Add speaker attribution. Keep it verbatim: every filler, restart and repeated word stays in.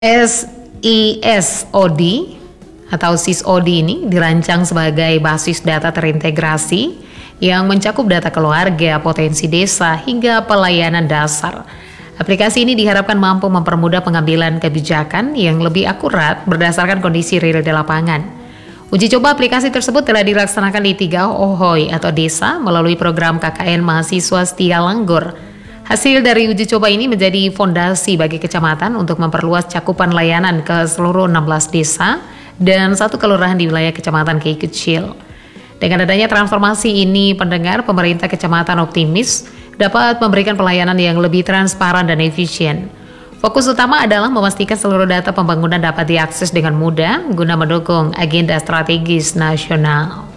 Speaker 1: SISOD atau SISOD ini dirancang sebagai basis data terintegrasi yang mencakup data keluarga, potensi desa, hingga pelayanan dasar. Aplikasi ini diharapkan mampu mempermudah pengambilan kebijakan yang lebih akurat berdasarkan kondisi real di lapangan. Uji coba aplikasi tersebut telah dilaksanakan di tiga Ohoi atau desa melalui program K K N Mahasiswa Setia Langgur. Hasil dari uji coba ini menjadi fondasi bagi kecamatan untuk memperluas cakupan layanan ke seluruh enam belas desa dan satu kelurahan di wilayah Kecamatan Kei Kecil. Dengan adanya transformasi ini, pendengar, pemerintah kecamatan optimis dapat memberikan pelayanan yang lebih transparan dan efisien. Fokus utama adalah memastikan seluruh data pembangunan dapat diakses dengan mudah guna mendukung agenda strategis nasional.